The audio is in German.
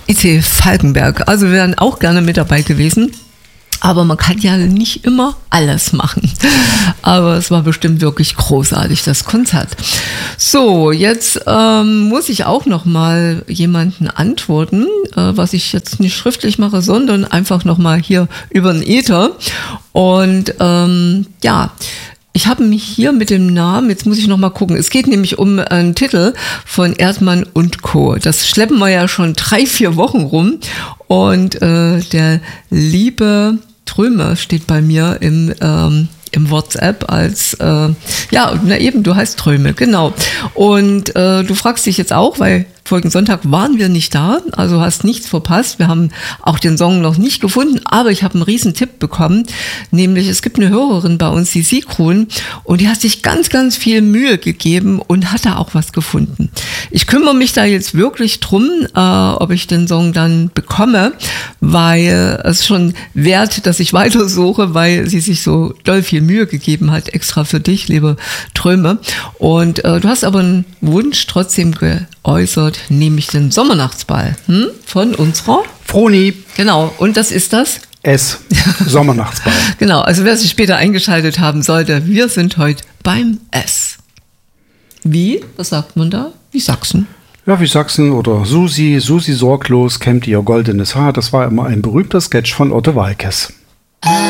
IC Falkenberg. Also wir wären auch gerne mit dabei gewesen. Aber man kann ja nicht immer alles machen. Aber es war bestimmt wirklich großartig, das Konzert. So, jetzt muss ich auch noch mal jemanden antworten, was ich jetzt nicht schriftlich mache, sondern einfach noch mal hier über den Äther. Und ja, ich habe mich hier mit dem Namen, jetzt muss ich noch mal gucken, es geht nämlich um einen Titel von Erdmann und Co. Das schleppen wir ja schon 3-4 Wochen rum. Und der liebe Trömer steht bei mir im WhatsApp als, ja, na eben, du heißt Tröme, genau. Und du fragst dich jetzt auch, weil vorigen Sonntag waren wir nicht da, also hast nichts verpasst. Wir haben auch den Song noch nicht gefunden, aber ich habe einen riesen Tipp bekommen, nämlich es gibt eine Hörerin bei uns, die Sigrun, und die hat sich ganz, ganz viel Mühe gegeben und hat da auch was gefunden. Ich kümmere mich da jetzt wirklich drum, ob ich den Song dann bekomme, weil es schon wert, dass ich weitersuche, weil sie sich so doll viel Mühe gegeben hat, extra für dich, liebe Tröme. Und du hast aber einen Wunsch trotzdem geäußert, nämlich den Sommernachtsball von unserer Froni. Genau, und das ist das? Sommernachtsball. Genau, also wer sich später eingeschaltet haben sollte, wir sind heute beim S. Wie? Was sagt man da? Wie Sachsen? Ja, wie Sachsen oder Susi sorglos kämmt ihr goldenes Haar. Das war immer ein berühmter Sketch von Otto Waalkes.